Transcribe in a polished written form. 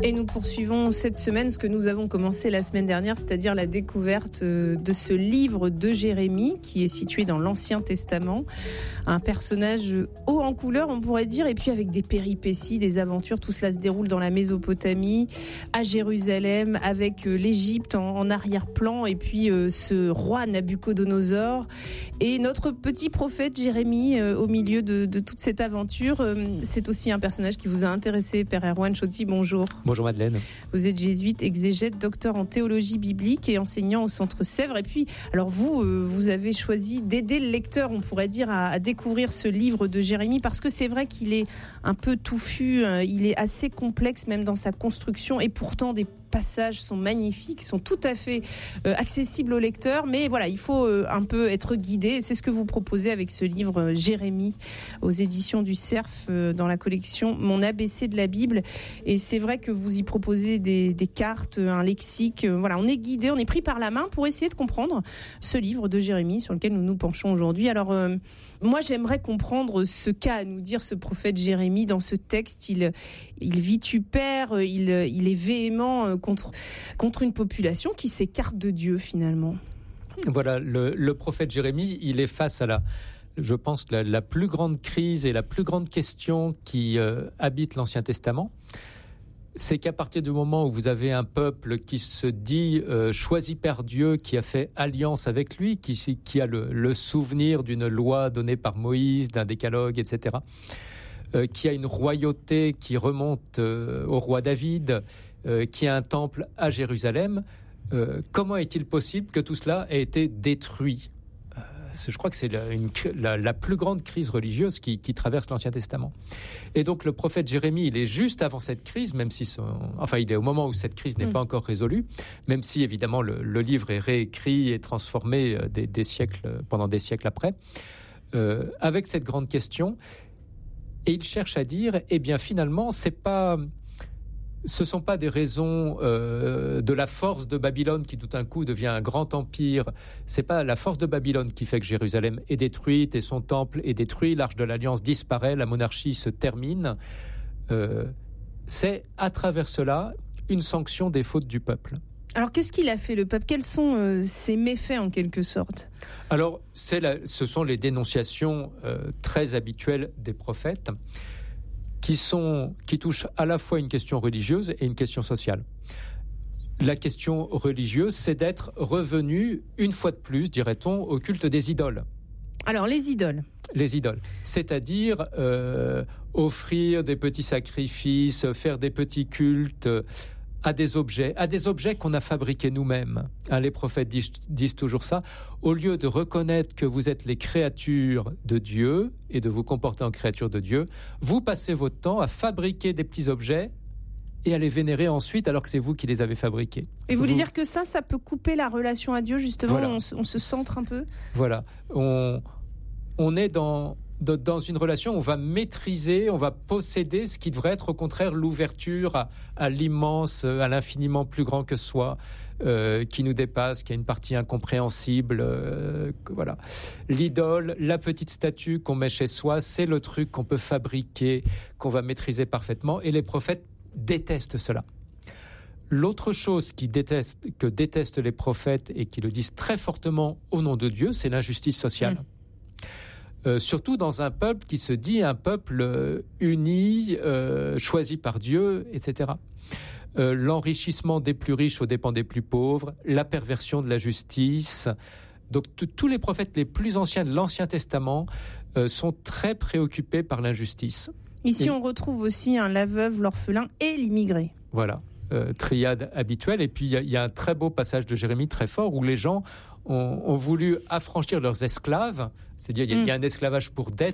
Et nous poursuivons cette semaine ce que nous avons commencé la semaine dernière, c'est-à-dire la découverte de ce livre de Jérémie qui est situé dans l'Ancien Testament. Un personnage haut en couleur, on pourrait dire, et puis avec des péripéties, des aventures. Tout cela se déroule dans la Mésopotamie, à Jérusalem, avec l'Égypte en arrière-plan, et puis ce roi Nabucodonosor. Et notre petit prophète Jérémie, au milieu de toute cette aventure, c'est aussi un personnage qui vous a intéressé, Père Erwan Chotti, bonjour. Bonjour Madeleine. Vous êtes jésuite, exégète, docteur en théologie biblique et enseignant au Centre Sèvres. Et puis, alors vous avez choisi d'aider le lecteur, on pourrait dire, à découvrir ce livre de Jérémie, parce que c'est vrai qu'il est un peu touffu, il est assez complexe même dans sa construction, et pourtant des passages sont magnifiques, sont tout à fait accessibles au lecteur, mais voilà, il faut un peu être guidé. C'est ce que vous proposez avec ce livre Jérémie aux éditions du Cerf, dans la collection Mon ABC de la Bible. Et c'est vrai que vous y proposez des cartes, un lexique. Voilà, on est guidé, on est pris par la main pour essayer de comprendre ce livre de Jérémie sur lequel nous nous penchons aujourd'hui. Alors, moi, j'aimerais comprendre ce qu'a à nous dire ce prophète Jérémie dans ce texte. Il vitupère, il est véhément contre une population qui s'écarte de Dieu, finalement. Voilà, le prophète Jérémie, il est face à je pense, la plus grande crise et la plus grande question qui habite l'Ancien Testament. C'est qu'à partir du moment où vous avez un peuple qui se dit choisi par Dieu, qui a fait alliance avec lui, qui a le souvenir d'une loi donnée par Moïse, d'un décalogue, etc., qui a une royauté qui remonte au roi David, qui a un temple à Jérusalem, comment est-il possible que tout cela ait été détruit ? Je crois que c'est la plus grande crise religieuse qui traverse l'Ancien Testament. Et donc le prophète Jérémie, il est juste avant cette crise, même si il est au moment où cette crise n'est pas encore résolue, même si évidemment le livre est réécrit et transformé pendant des siècles après, avec cette grande question. Et il cherche à dire, eh bien finalement, ce sont pas des raisons de la force de Babylone qui tout d'un coup devient un grand empire. C'est pas la force de Babylone qui fait que Jérusalem est détruite et son temple est détruit, l'Arche de l'Alliance disparaît, la monarchie se termine. C'est à travers cela une sanction des fautes du peuple. Alors qu'est-ce qu'il a fait le peuple ? Quels sont ses méfaits en quelque sorte ? Alors ce sont les dénonciations très habituelles des prophètes, qui touchent à la fois une question religieuse et une question sociale. La question religieuse, c'est d'être revenu, une fois de plus, dirait-on, au culte des idoles. Alors, les idoles. Les idoles, c'est-à-dire offrir des petits sacrifices, faire des petits cultes à des objets qu'on a fabriqués nous-mêmes. Les prophètes disent toujours ça. Au lieu de reconnaître que vous êtes les créatures de Dieu et de vous comporter en créatures de Dieu, vous passez votre temps à fabriquer des petits objets et à les vénérer ensuite alors que c'est vous qui les avez fabriqués. Et vous voulez dire que ça peut couper la relation à Dieu, justement, voilà. On se centre un peu ? Voilà. On est dans une relation où on va maîtriser, on va posséder ce qui devrait être au contraire l'ouverture à l'immense, à l'infiniment plus grand que soi, qui nous dépasse, qui a une partie incompréhensible. Voilà. L'idole, la petite statue qu'on met chez soi, c'est le truc qu'on peut fabriquer, qu'on va maîtriser parfaitement, et les prophètes détestent cela. L'autre chose que détestent les prophètes et qui le disent très fortement au nom de Dieu, c'est l'injustice sociale. Surtout dans un peuple qui se dit un peuple uni, choisi par Dieu, etc. L'enrichissement des plus riches aux dépens des plus pauvres, la perversion de la justice. Donc tous les prophètes les plus anciens de l'Ancien Testament sont très préoccupés par l'injustice. Ici, on retrouve aussi la veuve, l'orphelin et l'immigré. Voilà. Triade habituelle. Et puis, il y a un très beau passage de Jérémie très fort où les gens ont voulu affranchir leurs esclaves. C'est-à-dire, il y a un esclavage pour dette.